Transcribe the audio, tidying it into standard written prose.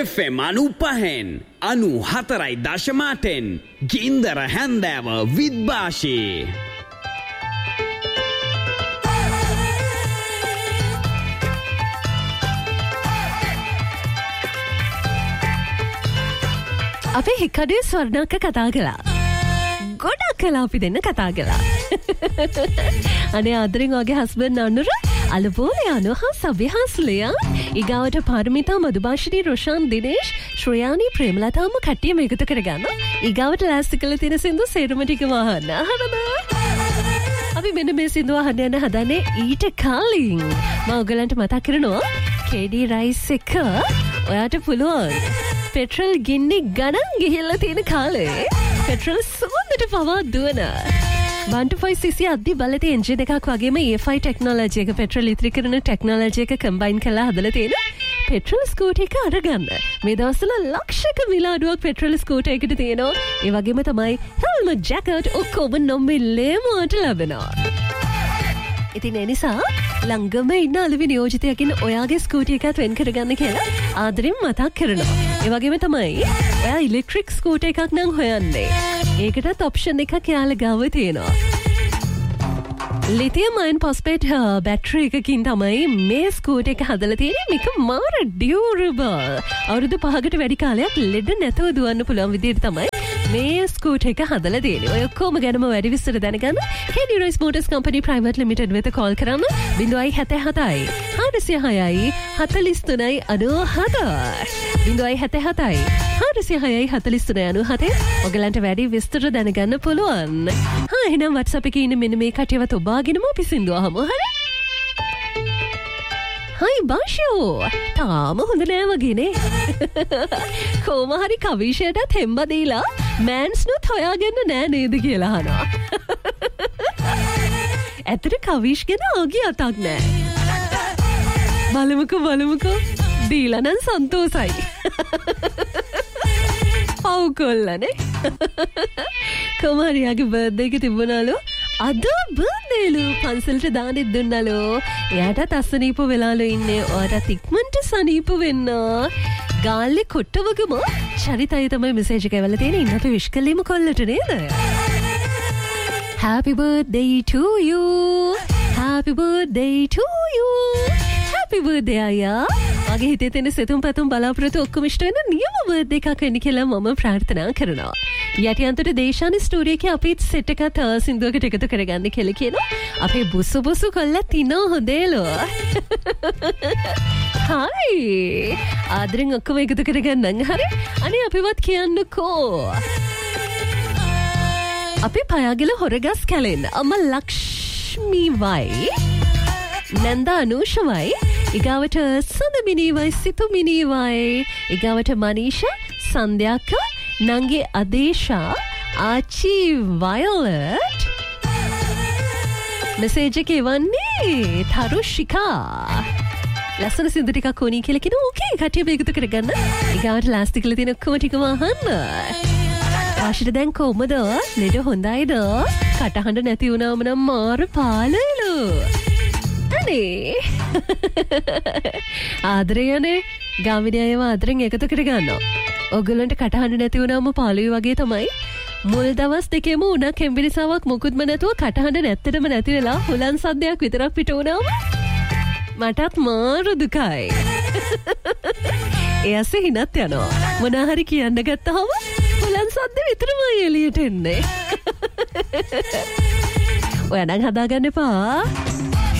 FM 95.4.8 ගින්දර හැන්දෑව විත් භාෂේ. අපේ හික්කඩේ ස්වර්ණක්ක කතා කළා. ගොඩක් කලා අපි දෙන්න කතා කළා. අනේ ආදරෙන් වගේ හස්බන්ඩ් අනුර අලපෝල යනු හා සබ්‍යහාස්ලයා ඊගාවට පාරමිතා මధుභාෂිනී රොෂාන් දිනේෂ් ශ්‍රයානි ප්‍රේමලතාම කට්ටියම එකතු කරගන්න. ඊගාවට ලෑස්ති කළ තියෙන සින්දු සේරම ටික වහන්න. හරිද? අපි මෙන්න මේ සින්දුව අහන්න යන හදන්නේ ඊට කලින් මම ඔයගලන්ට මතක් කරනවා KD රයිස් එක ඔයාට පුළුවන් පෙට්‍රල් ගින්නි ගණන් ගිහිල්ලා තියෙන කාලේ පෙට්‍රල් සුවඳට පවා දුවන 125cc අධි බලති එන්ජින් එකක් වගේම EFI ටෙක්නොලොජි එක පෙට්‍රල් ඉතිරි කරන ටෙක්නොලොජි එක කම්බයින් කරලා හදලා තියෙන පෙට්‍රල් ස්කූටර් එක අරගන්න. මේ දවස්වල ලක්ෂක මිලාඩුවක් පෙට්‍රල් ස්කූටර් එකකට තියෙනවා. ඒ වගේම තමයි හෙල්මට් ජැකට් ඔක්කොම නොමිලේම ලැබෙනවා. ඉතින් ඒ නිසා ළඟම ඉන්න අලුවි නියෝජිතයකින් ඔයාගේ ස්කූටර් එකත් වෙන් කරගන්න කියලා ආදරෙන් මතක් කරනවා. ඒ වගේම තමයි ඔයා ඉලෙක්ට්‍රික් ස්කූටර් එකක් නම් හොයන්නේ. ඒකටත් ඔප්ෂන් එකක් යාළ ගාව තියෙනවා. ලිතියම් අයන් ෆොස්ෆේට් බැටරි එකකින් තමයි මේ ස්කූටර් එක හදලා තියෙන්නේ. මේක මාර ඩියුරබල්. අවුරුදු 5කට වැඩි කාලයක් ලෙඩ නැතුව දුවන්න පුළුවන් විදිහට තමයි මේ ස්කූටර් එක හදලා තියෙන්නේ. ඔය ඔක්කොම ගැනම වැඩි විස්තර දැනගන්න KD Rice Motors Company Private Limited වෙත කෝල් කරන්න 077 406 43 97 077 406 43 97 ඔයගලන්ට වැඩි විස්තර දැනගන්න පුළුවන්. එහෙනම් WhatsApp එකේ ඉන්න මෙන්න මේ කටියවත් ඔබාගෙනම අපි සින්දුව අහමු. හරි? හයි බාෂෝ තාම හොඳ නෑ වගේනේ. කොහොම හරි කවිෂයටත් හෙම්බ දීලා මෑන්ස් නුත් හොයාගන්න නෑ නේද කියලා අහනවා. ඇත්තට කවිෂ් ගැන ආගේ අතක් නෑ. බලමුකෝ දීලා නම් සන්තෝසයි. පව් කොල්ලනේ. කොමාරියාගේ බර්ත්ඩේ එක තිබුණාලු. අද බර්ත්ඩේලු පන්සලට දානෙත් දුන්නලු. එයාටත් අසනීප වෙලාලු ඉන්නේ. ඔයාටත් ඉක්මනට සනීප වෙන්න. ගාල්ලේ කොට්ටවගම චරිතය තමයි මෙසේජ් එක ඇවිල්ලා තියෙන්නේ. ඉන්න අපි විශ් කළේම කොල්ලට නේද? Happy birthday to you. Happy birthday to you. Happy birthday අයියා. මගේ හිතේ තියෙන සෙතුම් පැතුම් බලාපොරොත්තු ඔක්කොම ඉෂ්ට වෙන නියම බර්ත්ඩේ එකක් වෙන්න කියලා මම ප්‍රාර්ථනා කරනවා. යටියන්තර දේශානි ස්ටෝරි එකේ අපිත් සෙට් එකත් සින්දුවකට එකතු කරගන්න කියලා කියනවා. අපේ බුසු කොල්ලා තිනෝ හොඳේලෝ. හයි. ආදරෙන් ඔක්කොම එකතු කරගන්නන් හරි. අනේ අපිවත් කියන්නකෝ. අපි පයාගල හොරගස් කැලෙන්න අම්මා ලක්ෂ්මීවයි නන්ද අනුෂවයි ඊගාවට සඳමිනීවයි සිතුමිනීවයි ඊගාවට මනීෂා සන්ධ්‍යාක නංගේ අදේශා ආචි වයලට් මෙසේජ් එක එවන්නේ තරුෂිකා ලස්සන සින්දු ටිකක් ඕනී කියලා කියන ඕකේ කටිය මේකතු කරගන්න ඊගාවට ලාස්ට් එකේ තියෙන ඔක්කොම ටිකම අහන්න ආශිට දැන් කොහමද ලෙඩ හොඳයිද කටහඬ නැති වුණාම නම් මාර පාලයිලු අනේ ආදරයනේ ගාමිණී අයව ආදරෙන් එකතු කරගන්නවා. ඔයගොල්ලන්ට කටහඬ නැති වුණාම පාළුයි වගේ තමයි. මුල් දවස් දෙකේම උණක් හෙම්බිරිසාවක් මොකුත්ම නැතුව කටහඬ නැත්තටම නැති වෙලා හුලන් සද්දයක් විතරක් පිට වුණාම මටත් මාර දුකයි. ඒ ඇස්සේ හිනත් යනවා. මොනා හරි කියන්න ගත්තාම හුලන් සද්ද විතරමයි එළියට එන්නේ. ඔයා නම් හදාගන්න එපා.